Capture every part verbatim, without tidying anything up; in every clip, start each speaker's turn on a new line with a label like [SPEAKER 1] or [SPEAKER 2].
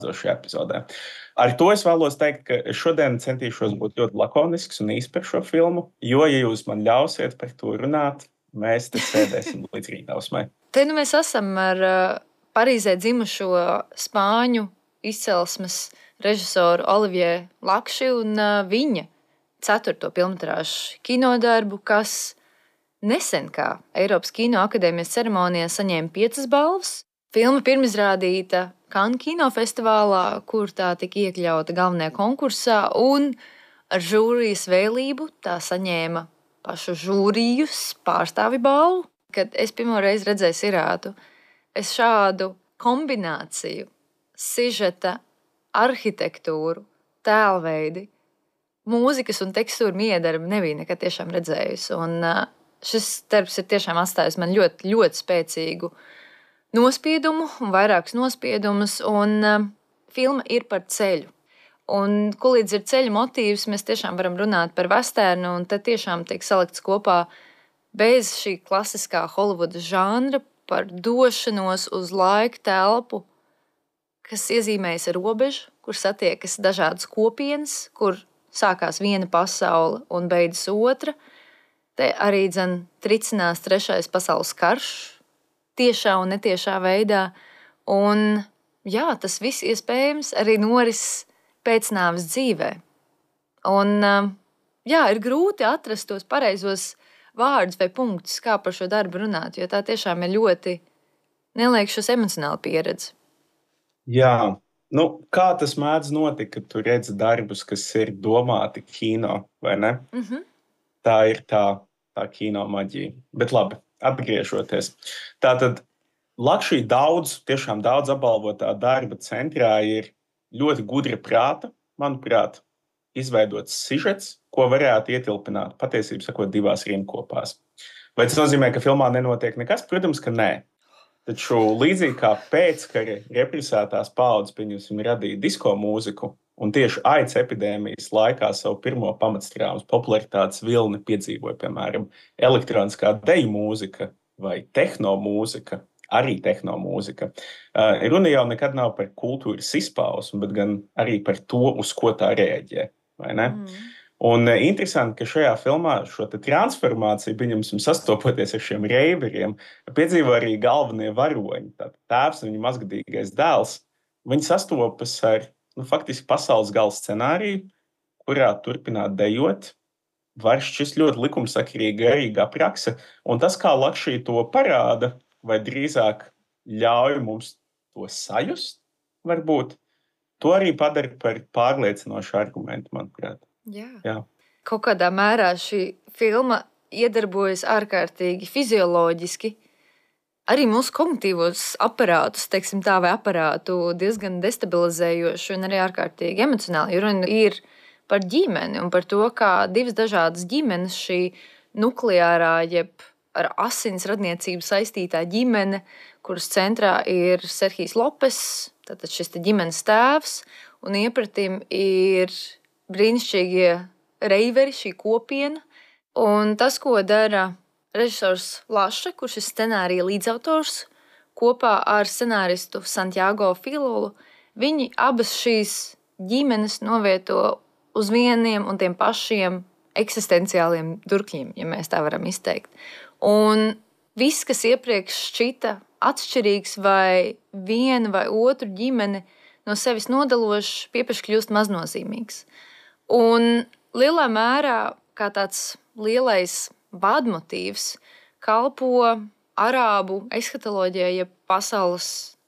[SPEAKER 1] šajā epizodē. Ar to es vēlos teikt, ka es šodien centīšos būt ļoti lakonisks un īsts par šo filmu, jo, ja jūs man ļausiet par to runāt, mēs te sēdēsim līdz rītausmai.
[SPEAKER 2] Te nu mēs esam ar Parīzē dzimušo spāņu izcelsmes režisoru Olivier Lakši un viņa ceturto filmmetrāžu kinodarbu, kas nesen kā Eiropas Kino akadēmijas ceremonijā saņēma piecas balvas. Filma pirmizrādīta Cannes kinofestivālā, kur tā tika iekļauta galvenajā konkursā, un ar žūrijas vēlību tā saņēma pašu žūrijas pārstāvi balvu. Kad es pirmo reizi redzēju Sirātu, es šādu kombināciju, sižeta, arhitektūru, tēlveidi, mūzikas un tekstūru miedarbu nebija nekad tiešām redzējusi. Un šis darbs ir tiešām atstājis man ļoti, ļoti spēcīgu nospiedumu un vairākus nospiedumus, un uh, filma ir par ceļu. Un, ko līdz ir ceļu motīvs, mēs tiešām varam runāt par westernu, un te tiešām tiek salikts kopā bez šī klasiskā Holivudas žanra par došanos uz laika telpu, kas iezīmējas ar robežu, kur satiekas dažādas kopienas, kur sākās viena pasaule un beidzas otra. Te arī dzen tricinās trešais pasaules karš, tiešā un netiešā veidā. Un jā, tas viss iespējams arī noris pēc nāves dzīvē. Un jā, ir grūti atrast tos pareizos vārdus vai punktus, kā par šo darbu runāt, jo tā tiešām ir ļoti neliekšus emocionāla pieredze.
[SPEAKER 1] Jā, nu, kā tas mēdz notikt, kad tu redzi darbus, kas ir domāti kino, vai ne?
[SPEAKER 2] Mm-hmm.
[SPEAKER 1] Tā ir tā, tā kino maģija. Bet labi, atgriežoties. Tātad Lakšī daudz, tiešām daudz apbalvotā darba centrā ir ļoti gudra prāta, manuprāt, izveidots sižets, ko varētu ietilpināt, patiesībā sakot, divās rindkopās. Vai tas nozīmē, ka filmā nenotiek nekas? Protams, ka nē. Taču līdzīgi kā pēckara represētās paaudzes, pieņemsim, radīja disko mūziku, un tieši AIDS epidēmijas laikā savu pirmo pamatstrāvas popularitātes vilni piedzīvoja, piemēram, elektroniskā deju mūzika vai tehno mūzika, arī tehno mūzika. Runa jau nekad nav par kultūras izpausmu, bet gan arī par to, uz ko tā reaģē, vai ne? Mm. Un interesanti, ka šajā filmā šo transformāciju, pieņemsim, sastopoties ar šiem reiveriem, piedzīvo arī galvenie varoņi. Tātad tēvs un viņa mazgadīgais dēls, viņi sastopas ar, nu, faktiski pasaules gala scenāriju, kurā turpināt dejot, var šķist ļoti likumsakarīga garīga aprakse, un tas, kā Lakšī to parāda, vai drīzāk ļauj mums to sajust, varbūt, to arī padara par pārliecinošu argumentu, manuprāt.
[SPEAKER 2] Jā.
[SPEAKER 1] Jā.
[SPEAKER 2] Kaut kādā mērā šī filma iedarbojas ārkārtīgi fizioloģiski. Arī mūsu kognitīvos aparātus, teiksim tā, vai aparātu diezgan destabilizējoši un arī ārkārtīgi emocionāli. Runa ir par ģimeni un par to, kā divas dažādas ģimenes, šī nukleārā, jeb ar asins radniecību saistītā ģimene, kuras centrā ir Serhijs Lopes, tātad šis te ģimenes tēvs, un iepratim ir brīnišķīgie reiveri, šī kopiena. Un tas, ko dara režisors Laša, kurš ir scenārija līdzautors, kopā ar scenāristu Santiago Filolu, viņi abas šīs ģimenes novieto uz vieniem un tiem pašiem eksistenciāliem durkļiem, ja mēs tā varam izteikt. Un viss, kas iepriekš šķita atšķirīgs vai viena vai otru ģimeni no sevis nodalošs, piepeši kļūst maznozīmīgs. Un lielā mērā, kā tāds lielais vadmotīvs, kalpo arābu eskatoloģijā, ja pasaules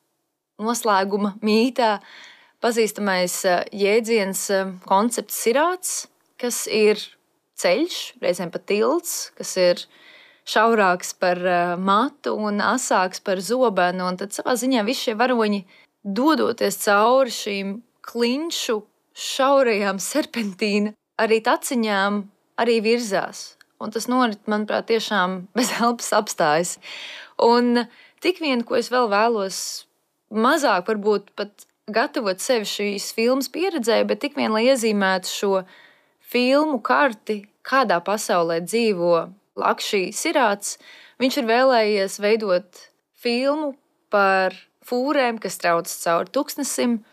[SPEAKER 2] noslēguma mītā pazīstamais jēdziens, koncepts sirāts, kas ir ceļš, reizēm pat tilts, kas ir šaurāks par matu un asāks par zobenu, un tad savā ziņā visi šie varoņi, dodoties cauri šīm klinšu šaurajām serpentīna, arī taciņām arī virzās. Un tas norit, manuprāt, tiešām bez elpas apstājas. Un tik vien, ko es vēl vēlos mazāk varbūt pat gatavot sevi šīs filmas pieredzē, bet tik vien, lai iezīmētu šo filmu karti, kādā pasaulē dzīvo Lakšī Sirāts, viņš ir vēlējies veidot filmu par fūrēm, kas trauc cauri tuksnesim,